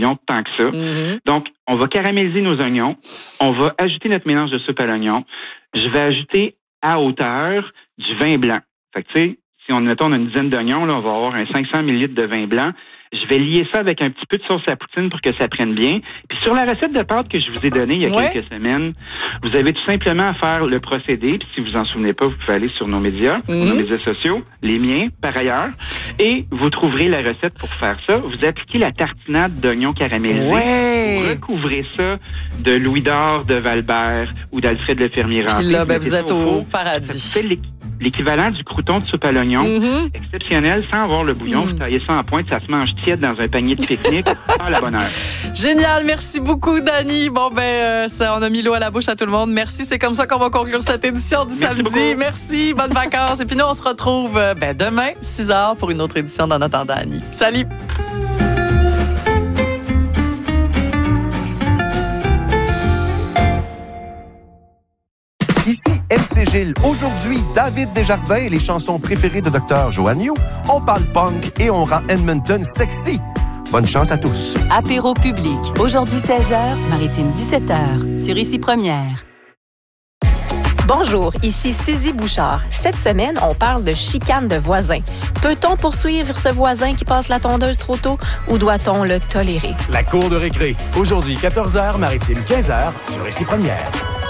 l'oignon tant que ça. Donc, on va caraméliser nos oignons. On va ajouter notre mélange de soupe à l'oignon. Je vais ajouter à hauteur du vin blanc. Fait que, tu sais, si on a une dizaine d'oignons, là, on va avoir un 500 ml de vin blanc. Je vais lier ça avec un petit peu de sauce à poutine pour que ça prenne bien. Puis sur la recette de pâte que je vous ai donnée il y a quelques semaines, vous avez tout simplement à faire le procédé. Puis si vous en souvenez pas, vous pouvez aller sur nos médias, nos médias sociaux, les miens par ailleurs, et vous trouverez la recette pour faire ça. Vous appliquez la tartinade d'oignons caramélisés. Vous recouvrez ça de Louis d'Or de Valbert ou d'Alfred Le Fermier-Rampé. Puis là, vous êtes au paradis. Ça fait l'équivalent du crouton de soupe à l'oignon. Exceptionnel, sans avoir le bouillon. Vous taillez ça en pointe, ça se mange tiède dans un panier de pique-nique à la bonne heure. Génial, merci beaucoup, Dany. Bon, ça, on a mis l'eau à la bouche à tout le monde. Merci, c'est comme ça qu'on va conclure cette édition du samedi. Beaucoup. Merci, bonnes vacances. Et puis nous, on se retrouve demain, 6h, pour une autre édition d'En attendant Annie. Salut! Ici MC Gilles. Aujourd'hui, David Desjardins et les chansons préférées de Dr. Joanne Yu. On parle punk et on rend Edmonton sexy. Bonne chance à tous. Apéro public. Aujourd'hui 16h, Maritime 17h. Sur Ici Première. Bonjour, ici Suzy Bouchard. Cette semaine, on parle de chicane de voisins. Peut-on poursuivre ce voisin qui passe la tondeuse trop tôt ou doit-on le tolérer? La cour de récré. Aujourd'hui 14h, Maritime 15h. Sur Ici Première.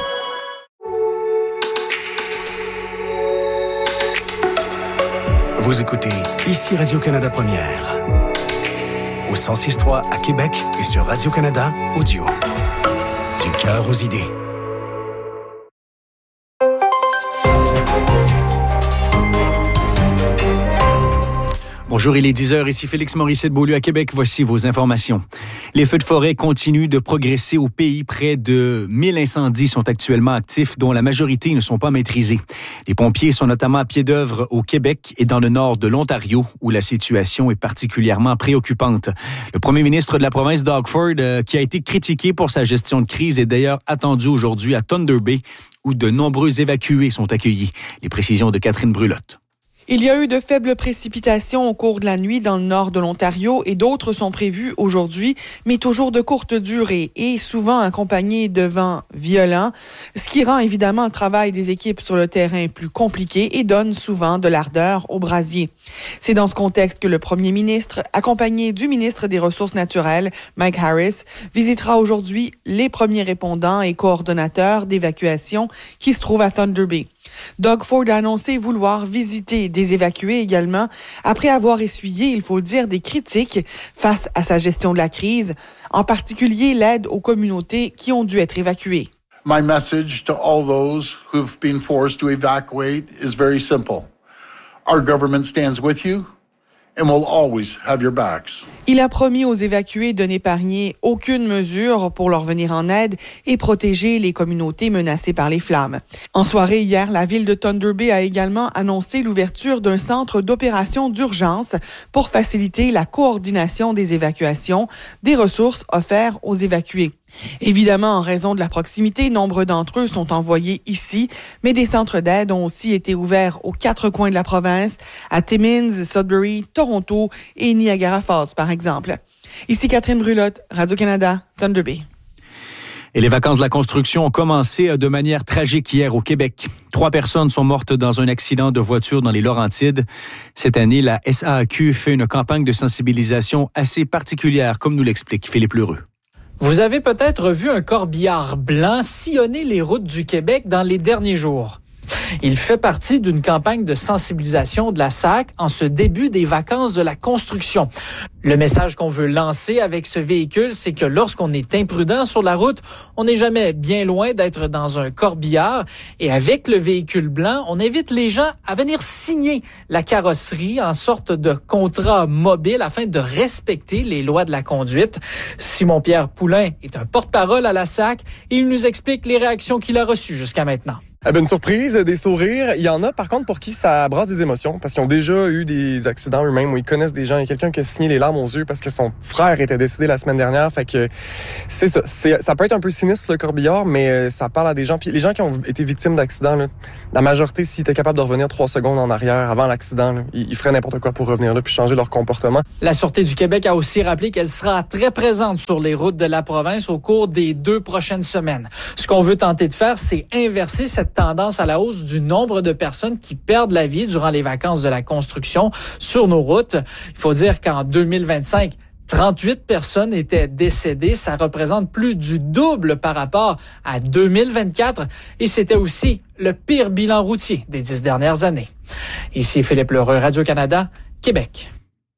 Vous écoutez Ici Radio-Canada Première. Au 106.3 à Québec et sur Radio-Canada Audio. Du cœur aux idées. Bonjour, il est 10h, ici Félix Morissette-Beaulieu à Québec. Voici vos informations. Les feux de forêt continuent de progresser au pays. Près de 1000 incendies sont actuellement actifs, dont la majorité ne sont pas maîtrisés. Les pompiers sont notamment à pied d'œuvre au Québec et dans le nord de l'Ontario, où la situation est particulièrement préoccupante. Le premier ministre de la province, Doug Ford, qui a été critiqué pour sa gestion de crise, est d'ailleurs attendu aujourd'hui à Thunder Bay, où de nombreux évacués sont accueillis. Les précisions de Catherine Brulotte. Il y a eu de faibles précipitations au cours de la nuit dans le nord de l'Ontario et d'autres sont prévues aujourd'hui, mais toujours de courte durée et souvent accompagnées de vents violents, ce qui rend évidemment le travail des équipes sur le terrain plus compliqué et donne souvent de l'ardeur au brasier. C'est dans ce contexte que le premier ministre, accompagné du ministre des Ressources naturelles, Mike Harris, visitera aujourd'hui les premiers répondants et coordonnateurs d'évacuation qui se trouvent à Thunder Bay. Doug Ford a annoncé vouloir visiter des évacués également, après avoir essuyé, il faut le dire, des critiques face à sa gestion de la crise, en particulier l'aide aux communautés qui ont dû être évacuées. My message to all those who've been forced to evacuate is very simple. Our government stands with you and will always have your backs. Il a promis aux évacués de n'épargner aucune mesure pour leur venir en aide et protéger les communautés menacées par les flammes. En soirée hier, la ville de Thunder Bay a également annoncé l'ouverture d'un centre d'opération d'urgence pour faciliter la coordination des évacuations, des ressources offertes aux évacués. Évidemment, en raison de la proximité, nombre d'entre eux sont envoyés ici, mais des centres d'aide ont aussi été ouverts aux 4 coins de la province, à Timmins, Sudbury, Toronto et Niagara Falls, par exemple. Ici Catherine Brulotte, Radio-Canada, Thunder Bay. Et les vacances de la construction ont commencé de manière tragique hier au Québec. 3 personnes sont mortes dans un accident de voiture dans les Laurentides. Cette année, la SAAQ fait une campagne de sensibilisation assez particulière, comme nous l'explique Philippe Lheureux. Vous avez peut-être vu un corbillard blanc sillonner les routes du Québec dans les derniers jours. Il fait partie d'une campagne de sensibilisation de la SAAQ en ce début des vacances de la construction. Le message qu'on veut lancer avec ce véhicule, c'est que lorsqu'on est imprudent sur la route, on n'est jamais bien loin d'être dans un corbillard. Et avec le véhicule blanc, on invite les gens à venir signer la carrosserie en sorte de contrat mobile afin de respecter les lois de la conduite. Simon-Pierre Poulain est un porte-parole à la SAAQ et il nous explique les réactions qu'il a reçues jusqu'à maintenant. Une surprise, des sourires. Il y en a, par contre, pour qui ça brasse des émotions, parce qu'ils ont déjà eu des accidents eux-mêmes où ils connaissent des gens. Il y a quelqu'un qui a signé les larmes aux yeux parce que son frère était décédé la semaine dernière. Fait que c'est ça. Ça peut être un peu sinistre, le corbillard, mais ça parle à des gens. Puis les gens qui ont été victimes d'accidents, là, la majorité, s'ils étaient capables de revenir 3 secondes en arrière avant l'accident, là, ils feraient n'importe quoi pour revenir là puis changer leur comportement. La Sûreté du Québec a aussi rappelé qu'elle sera très présente sur les routes de la province au cours des 2 prochaines semaines. Ce qu'on veut tenter de faire, c'est inverser cette tendance à la hausse du nombre de personnes qui perdent la vie durant les vacances de la construction sur nos routes. Il faut dire qu'en 2025, 38 personnes étaient décédées. Ça représente plus du double par rapport à 2024. Et c'était aussi le pire bilan routier des 10 dernières années. Ici Philippe Lheureux, Radio-Canada, Québec.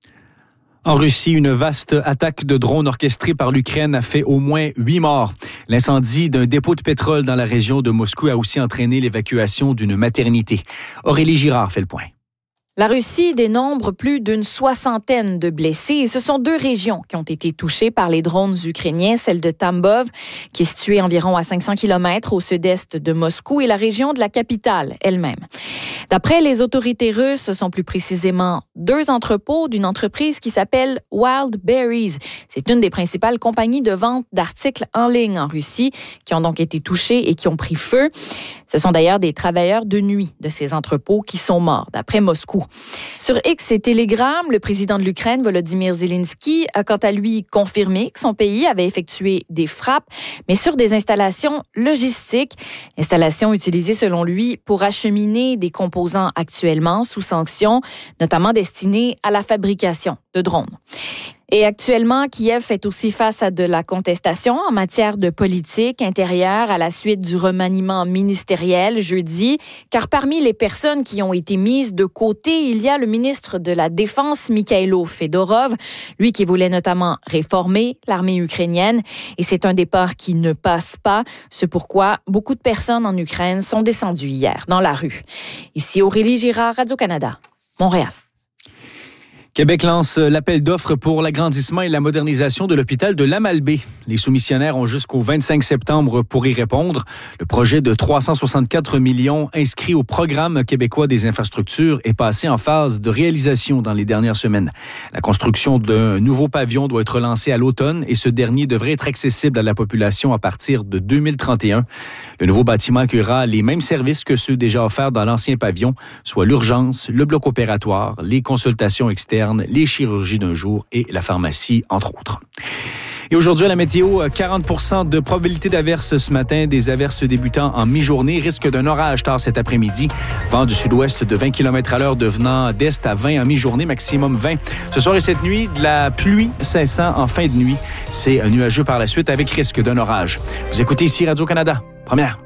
En Russie, une vaste attaque de drones orchestrée par l'Ukraine a fait au moins 8 morts. L'incendie d'un dépôt de pétrole dans la région de Moscou a aussi entraîné l'évacuation d'une maternité. Aurélie Girard fait le point. La Russie dénombre plus d'une 60aine de blessés et ce sont 2 régions qui ont été touchées par les drones ukrainiens, celle de Tambov, qui est située environ à 500 km au sud-est de Moscou, et la région de la capitale elle-même. D'après les autorités russes, ce sont plus précisément 2 entrepôts d'une entreprise qui s'appelle Wild Berries. C'est une des principales compagnies de vente d'articles en ligne en Russie qui ont donc été touchés et qui ont pris feu. Ce sont d'ailleurs des travailleurs de nuit de ces entrepôts qui sont morts, d'après Moscou. Sur X et Telegram, le président de l'Ukraine, Volodymyr Zelensky, a quant à lui confirmé que son pays avait effectué des frappes, mais sur des installations logistiques, installations utilisées selon lui pour acheminer des composants actuellement sous sanction, notamment destinés à la fabrication de drones. Et actuellement, Kiev fait aussi face à de la contestation en matière de politique intérieure à la suite du remaniement ministériel jeudi, car parmi les personnes qui ont été mises de côté, il y a le ministre de la Défense, Mikhailo Fedorov, lui qui voulait notamment réformer l'armée ukrainienne, et c'est un départ qui ne passe pas, ce pourquoi beaucoup de personnes en Ukraine sont descendues hier dans la rue. Ici Aurélie Girard, Radio-Canada, Montréal. Québec lance l'appel d'offres pour l'agrandissement et la modernisation de l'hôpital de Lamalbaie. Les soumissionnaires ont jusqu'au 25 septembre pour y répondre. Le projet de 364 millions inscrit au programme québécois des infrastructures est passé en phase de réalisation dans les dernières semaines. La construction d'un nouveau pavillon doit être lancée à l'automne et ce dernier devrait être accessible à la population à partir de 2031. Le nouveau bâtiment accueillera les mêmes services que ceux déjà offerts dans l'ancien pavillon, soit l'urgence, le bloc opératoire, les consultations externes, les chirurgies d'un jour et la pharmacie, entre autres. Et aujourd'hui, à la météo, 40% de probabilité d'averses ce matin, des averses débutant en mi-journée, risque d'un orage tard cet après-midi. Vent du sud-ouest de 20 km/h devenant d'est à 20 en mi-journée, maximum 20. Ce soir et cette nuit, de la pluie cessant en fin de nuit. C'est nuageux par la suite avec risque d'un orage. Vous écoutez ici Radio-Canada, première.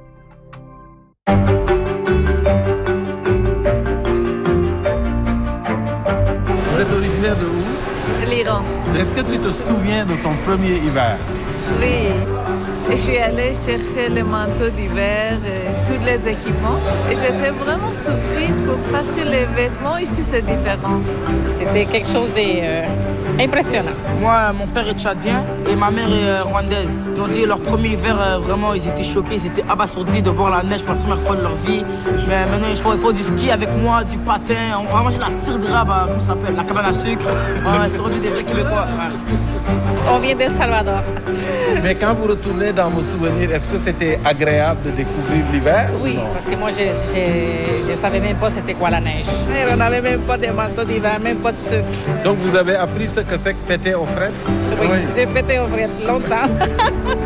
Vous êtes originaire de où? L'Iran. Est-ce que tu te souviens de ton premier hiver? Oui. Je suis allée chercher les manteaux d'hiver et tous les équipements. Et j'étais vraiment surprise parce que les vêtements ici, c'est différent. C'était quelque chose d'impressionnant. Moi, mon père est tchadien et ma mère est rwandaise. Ils ont dit leur premier hiver, vraiment, ils étaient choqués, ils étaient abasourdis de voir la neige pour la première fois de leur vie. Mais maintenant, il faut du ski avec moi, du patin. On va manger la tire de rabat, comment ça s'appelle, la cabane à sucre. Ouais, c'est rendu des vrais Québécois. Ouais. On vient d'El Salvador. Mais quand vous retournez dans vos souvenirs, est-ce que c'était agréable de découvrir l'hiver? Oui, parce que moi, je savais même pas c'était quoi la neige. On n'avait même pas de manteau d'hiver, même pas de sucre. Donc, vous avez appris ce que c'est que péter aux frettes? Oui, j'ai pété aux frettes longtemps.